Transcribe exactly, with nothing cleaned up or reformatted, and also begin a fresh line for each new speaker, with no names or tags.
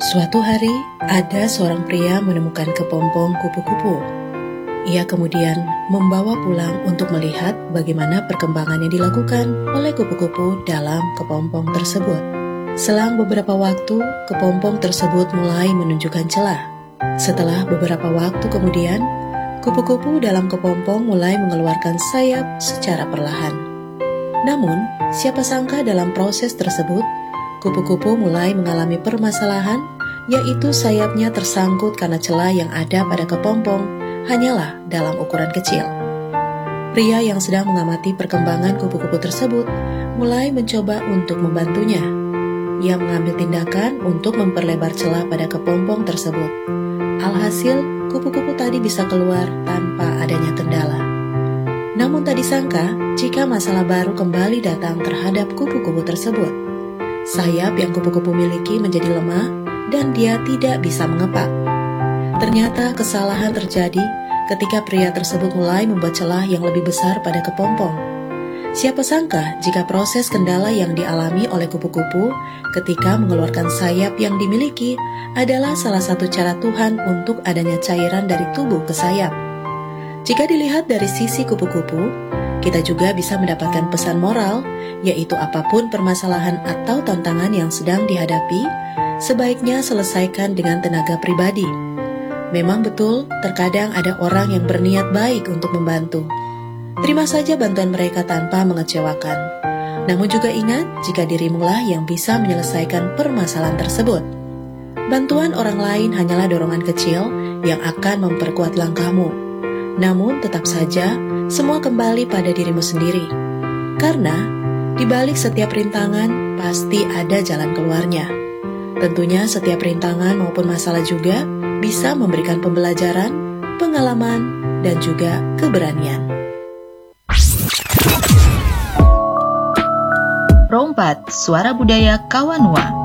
Suatu hari, ada seorang pria menemukan kepompong kupu-kupu. Ia kemudian membawa pulang untuk melihat bagaimana perkembangan yang dilakukan oleh kupu-kupu dalam kepompong tersebut. Selang beberapa waktu, kepompong tersebut mulai menunjukkan celah. Setelah beberapa waktu kemudian, kupu-kupu dalam kepompong mulai mengeluarkan sayap secara perlahan. Namun, siapa sangka dalam proses tersebut, kupu-kupu mulai mengalami permasalahan, yaitu sayapnya tersangkut karena celah yang ada pada kepompong hanyalah dalam ukuran kecil. Pria yang sedang mengamati perkembangan kupu-kupu tersebut mulai mencoba untuk membantunya. Ia mengambil tindakan untuk memperlebar celah pada kepompong tersebut. Alhasil, kupu-kupu tadi bisa keluar tanpa adanya kendala. Namun tak disangka jika masalah baru kembali datang terhadap kupu-kupu tersebut. Sayap yang kupu-kupu miliki menjadi lemah dan dia tidak bisa mengepak. Ternyata kesalahan terjadi ketika pria tersebut mulai membuat celah yang lebih besar pada kepompong. Siapa sangka jika proses kendala yang dialami oleh kupu-kupu ketika mengeluarkan sayap yang dimiliki adalah salah satu cara Tuhan untuk adanya cairan dari tubuh ke sayap. Jika dilihat dari sisi kupu-kupu, kita juga bisa mendapatkan pesan moral, yaitu apapun permasalahan atau tantangan yang sedang dihadapi, sebaiknya selesaikan dengan tenaga pribadi. Memang betul, terkadang ada orang yang berniat baik untuk membantu. Terima saja bantuan mereka tanpa mengecewakan. Namun juga ingat, jika dirimulah yang bisa menyelesaikan permasalahan tersebut. Bantuan orang lain hanyalah dorongan kecil yang akan memperkuat langkahmu. Namun tetap saja, semua kembali pada dirimu sendiri. Karena, di balik setiap rintangan, pasti ada jalan keluarnya. Tentunya setiap rintangan maupun masalah juga bisa memberikan pembelajaran, pengalaman, dan juga keberanian.
Rompat, Suara Budaya Kawanua.